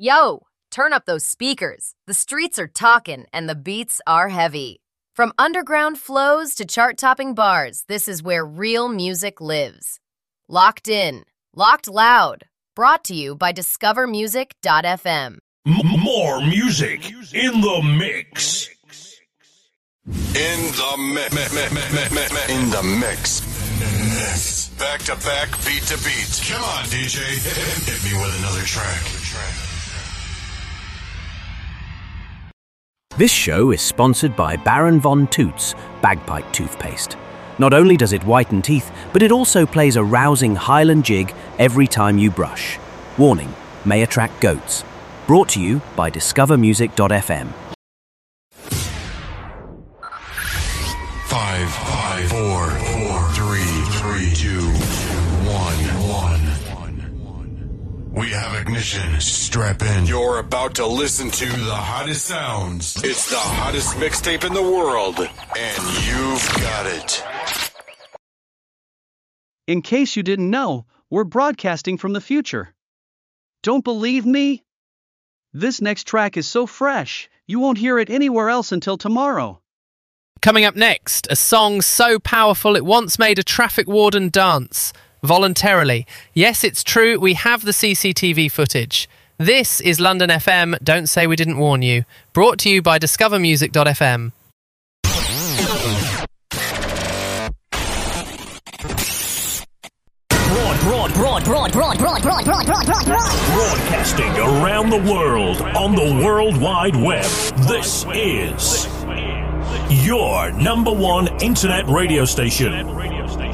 Yo, turn up those speakers. The streets are talking and the beats are heavy. From underground flows to chart-topping bars, this is where real music lives. Locked in, locked loud. Brought to you by discovermusic.fm. More music in the mix. In the mix. Back to back, beat to beat. Come on, DJ. Hit me with another track. This show is sponsored by Baron Von Toots Bagpipe Toothpaste. Not only does it whiten teeth, but it also plays a rousing Highland jig every time you brush. Warning, may attract goats. Brought to you by discovermusic.fm. 5, 4, 3, 2, 1. We have ignition. Strap in. You're about to listen to the hottest sounds. It's the hottest mixtape in the world, and you've got it. In case you didn't know, we're broadcasting from the future. Don't believe me? This next track is so fresh, you won't hear it anywhere else until tomorrow. Coming up next, a song so powerful it once made a traffic warden dance. Voluntarily. Yes, it's true, we have the CCTV footage. This is London FM, Don't Say We Didn't Warn You. Brought to you by discovermusic.fm. Broadcasting around the world on the World Wide Web. This is your number one internet radio station.